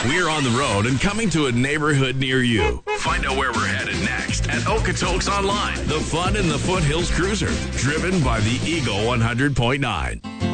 We're on the road and coming to a neighborhood near you. Find out where we're headed next at Okotoks Online. The fun in the Foothills Cruiser, driven by the Eagle 100.9.